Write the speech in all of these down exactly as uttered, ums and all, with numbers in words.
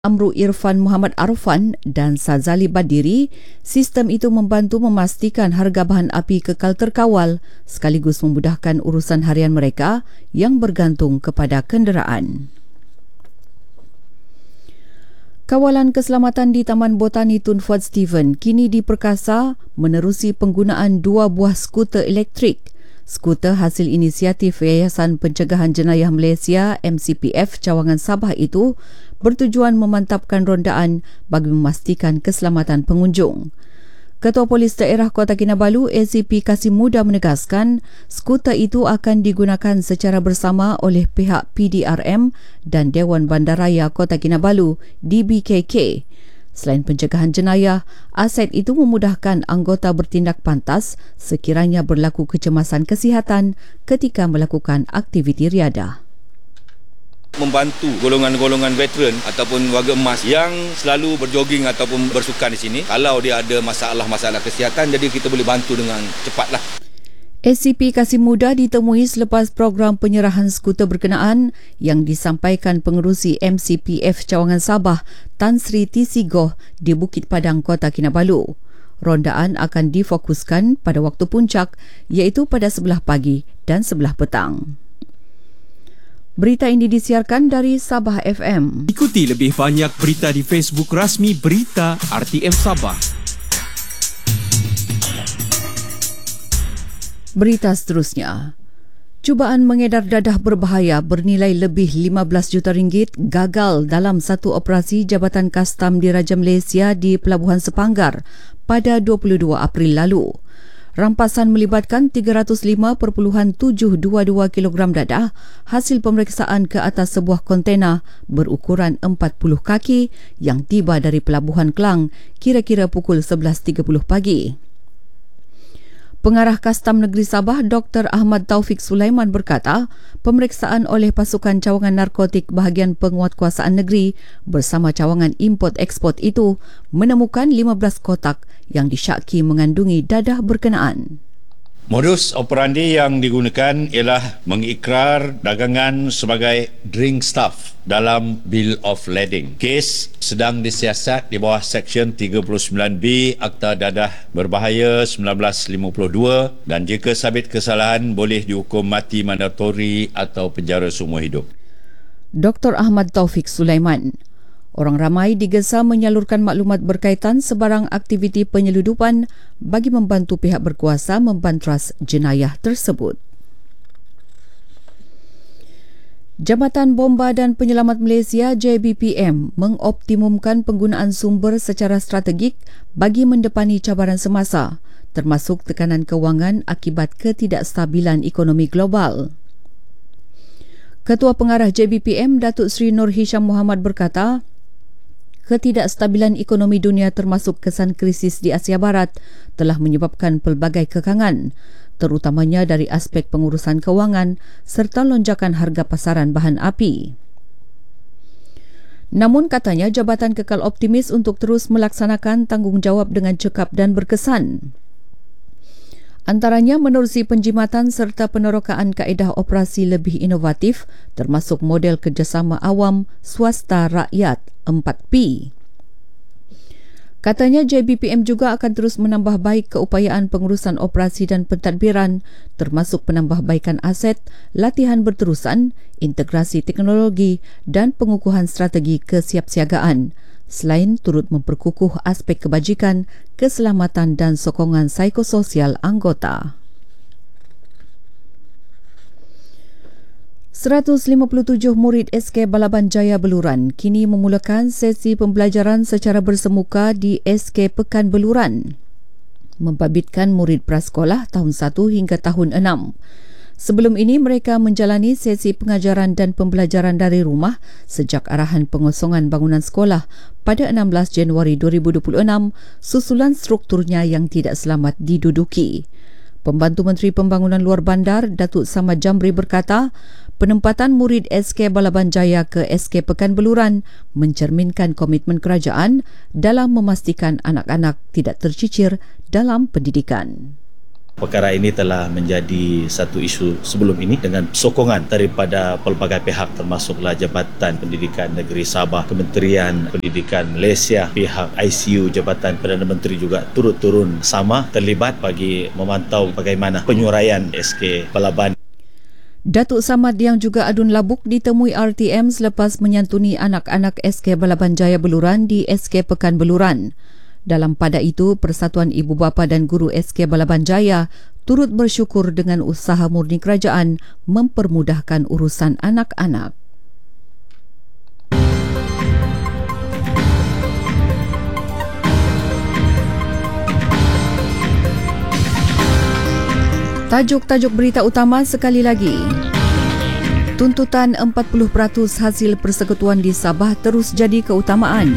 Amru Irfan Muhammad Arfan dan Sazali Badiri, sistem itu membantu memastikan harga bahan api kekal terkawal sekaligus memudahkan urusan harian mereka yang bergantung kepada kenderaan. Kawalan keselamatan di Taman Botani Tun Fuad Steven kini diperkasa menerusi penggunaan dua buah skuter elektrik. Skuter hasil inisiatif Yayasan Pencegahan Jenayah Malaysia M C P F Cawangan Sabah itu bertujuan memantapkan rondaan bagi memastikan keselamatan pengunjung. Ketua Polis Daerah Kota Kinabalu A C P Kasim Muda menegaskan skuter itu akan digunakan secara bersama oleh pihak P D R M dan Dewan Bandaraya Kota Kinabalu D B K K. Selain pencegahan jenayah, aset itu memudahkan anggota bertindak pantas sekiranya berlaku kecemasan kesihatan ketika melakukan aktiviti riadah. Membantu golongan-golongan veteran ataupun warga emas yang selalu berjoging ataupun bersukan di sini. Kalau dia ada masalah-masalah kesihatan, jadi kita boleh bantu dengan cepatlah. A C P Kasim Muda ditemui selepas program penyerahan skuter berkenaan yang disampaikan pengerusi M C P F Cawangan Sabah Tan Sri Tisigoh di Bukit Padang, Kota Kinabalu. Rondaan akan difokuskan pada waktu puncak iaitu pada sebelah pagi dan sebelah petang. Berita ini disiarkan dari Sabah F M. Ikuti lebih banyak berita di Facebook rasmi Berita R T M Sabah. Berita seterusnya. Cubaan mengedar dadah berbahaya bernilai lebih lima belas juta ringgit gagal dalam satu operasi Jabatan Kastam Diraja Malaysia di Pelabuhan Sepanggar pada dua puluh dua April lalu. Rampasan melibatkan tiga ratus lima perpuluhan tujuh dua dua kilogram dadah hasil pemeriksaan ke atas sebuah kontena berukuran empat puluh kaki yang tiba dari Pelabuhan Kelang kira-kira pukul sebelas tiga puluh pagi. Pengarah Kastam Negeri Sabah Doktor Ahmad Taufik Sulaiman berkata, pemeriksaan oleh pasukan cawangan narkotik bahagian penguatkuasaan negeri bersama cawangan import-eksport itu menemukan lima belas kotak yang disyaki mengandungi dadah berkenaan. Modus operandi yang digunakan ialah mengikrar dagangan sebagai drink stuff dalam Bill of Lading. Kes sedang disiasat di bawah Seksyen tiga puluh sembilan B Akta Dadah Berbahaya seribu sembilan ratus lima puluh dua dan jika sabit kesalahan boleh dihukum mati mandatori atau penjara seumur hidup. Doktor Ahmad Taufik Sulaiman. Orang ramai digesa menyalurkan maklumat berkaitan sebarang aktiviti penyeludupan bagi membantu pihak berkuasa membantras jenayah tersebut. Jabatan Bomba dan Penyelamat Malaysia J B P M mengoptimumkan penggunaan sumber secara strategik bagi mendepani cabaran semasa, termasuk tekanan kewangan akibat ketidakstabilan ekonomi global. Ketua Pengarah J B P M Datuk Seri Nur Hisham Muhammad berkata, ketidakstabilan ekonomi dunia termasuk kesan krisis di Asia Barat telah menyebabkan pelbagai kekangan, terutamanya dari aspek pengurusan kewangan serta lonjakan harga pasaran bahan api. Namun katanya jabatan kekal optimis untuk terus melaksanakan tanggungjawab dengan cekap dan berkesan. Antaranya menerusi penjimatan serta penerokaan kaedah operasi lebih inovatif termasuk model kerjasama awam, swasta, rakyat empat P. Katanya J B P M juga akan terus menambah baik keupayaan pengurusan operasi dan pentadbiran termasuk penambahbaikan aset, latihan berterusan, integrasi teknologi dan pengukuhan strategi kesiapsiagaan. Selain turut memperkukuh aspek kebajikan, keselamatan dan sokongan psikososial anggota. seratus lima puluh tujuh murid S K Balaban Jaya Beluran kini memulakan sesi pembelajaran secara bersemuka di S K Pekan Beluran, membabitkan murid prasekolah tahun satu hingga tahun enam. Sebelum ini mereka menjalani sesi pengajaran dan pembelajaran dari rumah sejak arahan pengosongan bangunan sekolah pada enam belas Januari dua ribu dua puluh enam susulan strukturnya yang tidak selamat diduduki. Pembantu Menteri Pembangunan Luar Bandar Datuk Samad Jamri berkata, penempatan murid S K Balaban Jaya ke S K Pekan Beluran mencerminkan komitmen kerajaan dalam memastikan anak-anak tidak tercicir dalam pendidikan. Perkara ini telah menjadi satu isu sebelum ini dengan sokongan daripada pelbagai pihak termasuklah Jabatan Pendidikan Negeri Sabah, Kementerian Pendidikan Malaysia, pihak I C U, Jabatan Perdana Menteri juga turut turun sama terlibat bagi memantau bagaimana penyuraian S K Balaban. Datuk Samad yang juga adun labuk ditemui R T M selepas menyantuni anak-anak S K Balaban Jaya Beluran di S K Pekan Beluran. Dalam pada itu, Persatuan Ibu Bapa dan Guru S K Balaban Jaya turut bersyukur dengan usaha murni kerajaan mempermudahkan urusan anak-anak. Tajuk-tajuk berita utama sekali lagi. Tuntutan empat puluh peratus hasil persekutuan di Sabah terus jadi keutamaan.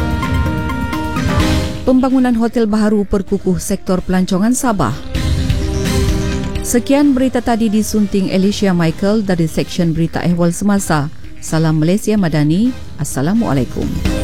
Pembangunan hotel baharu perkukuh sektor pelancongan Sabah. Sekian berita tadi disunting Alicia Michael dari Seksyen Berita Ehwal Semasa. Salam Malaysia Madani. Assalamualaikum.